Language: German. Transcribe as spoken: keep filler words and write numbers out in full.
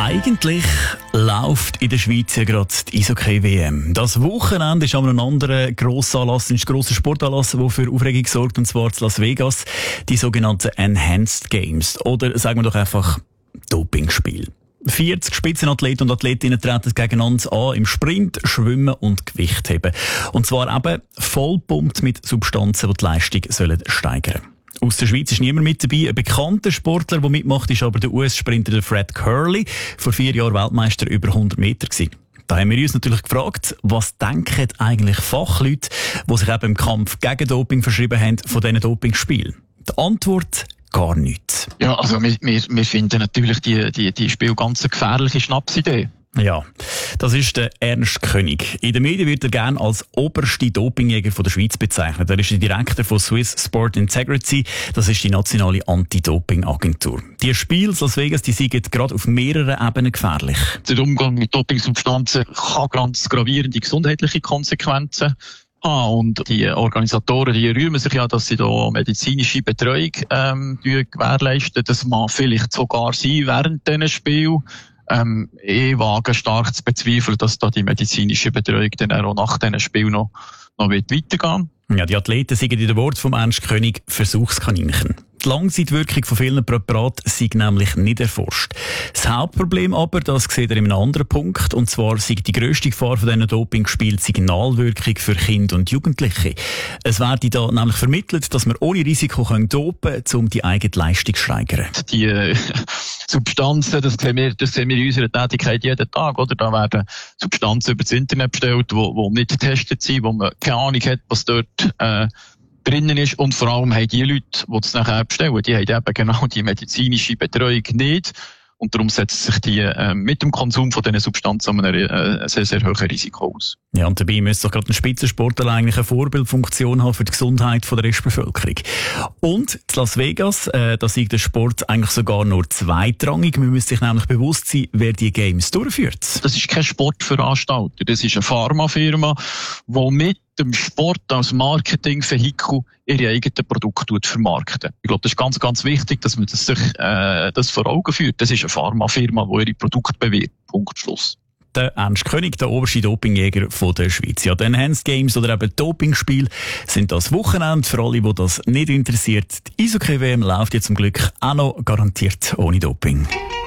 Eigentlich läuft in der Schweiz ja gerade die Eishockey-W M. Das Wochenende ist aber ein anderer grosser Anlass, ein grosser Sportanlass, der für Aufregung sorgt, und zwar in Las Vegas, die sogenannten Enhanced Games. Oder sagen wir doch einfach Dopingspiel. vierzig Spitzenathleten und Athletinnen treten gegeneinander an im Sprint, Schwimmen und Gewichtheben. Und zwar eben vollpumpt mit Substanzen, die die Leistung sollen steigern sollen. Aus der Schweiz ist niemand mit dabei. Ein bekannter Sportler, der mitmacht, ist aber der U S-Sprinter Fred Kerley, vor vier Jahren Weltmeister über hundert Meter gewesen. Da haben wir uns natürlich gefragt, was denken eigentlich Fachleute, die sich eben im Kampf gegen Doping verschrieben haben, von diesen Dopingspielen? Die Antwort: gar nichts. Ja, also wir, wir, wir finden natürlich die, die, die Spiel ganz eine gefährliche Schnapsidee. Ja, das ist der Ernst König. In den Medien wird er gerne als oberste Dopingjäger von der Schweiz bezeichnet. Er ist der Direktor von Swiss Sport Integrity. Das ist die nationale Anti-Doping-Agentur. Die Spiele in Las Vegas, die sind gerade auf mehreren Ebenen gefährlich. Der Umgang mit Dopingsubstanzen kann ganz gravierende gesundheitliche Konsequenzen haben. Und die Organisatoren, die rühmen sich ja, dass sie da medizinische Betreuung ähm, gewährleisten. Das mag vielleicht sogar sein während diesen Spielen. Ähm, ich wage stark zu bezweifeln, dass da die medizinische Betreuung dann auch nach diesen Spielen noch, noch weitergehen wird. Ja, die Athleten sind in den Worten vom Ernst König Versuchskaninchen. Die Langzeitwirkung von vielen Präparaten sei nämlich nicht erforscht. Das Hauptproblem aber, das sieht er in einem anderen Punkt, und zwar sei die grösste Gefahr von diesen Dopingspielen Signalwirkung für Kinder und Jugendliche. Es werde da nämlich vermittelt, dass man ohne Risiko dopen können, um die eigene Leistung zu steigern. Die äh, Substanzen, das sehen, wir, das sehen wir in unserer Tätigkeit jeden Tag, oder? Da werden Substanzen über das Internet bestellt, die nicht getestet sind, wo man keine Ahnung hat, was dort äh, drinnen ist, und vor allem haben die Leute, die das nachher bestellen, die haben eben genau die medizinische Betreuung nicht, und darum setzt sich die äh, mit dem Konsum von diesen Substanzen ein äh, sehr, sehr hohes Risiko aus. Ja, und dabei müsste doch gerade ein Spitzensportler eigentlich eine Vorbildfunktion haben für die Gesundheit der Restbevölkerung. Und in Las Vegas, äh, da ist der Sport eigentlich sogar nur zweitrangig. Man müsste sich nämlich bewusst sein, wer die Games durchführt. Das ist kein Sportveranstalter, das ist eine Pharmafirma, die mit dem Sport als Marketingvehikel ihre eigenen Produkte vermarkten. Ich glaube, das ist ganz, ganz wichtig, dass man das sich äh, das vor Augen führt. Das ist eine Pharmafirma, die ihre Produkte bewirbt. Punkt, Schluss. Der Ernst König, der oberste Dopingjäger von der Schweiz. Ja, die Enhanced Games oder eben Dopingspiele sind das Wochenende. Für alle, die das nicht interessiert. Die Eishockey-W M läuft jetzt zum Glück auch noch garantiert ohne Doping.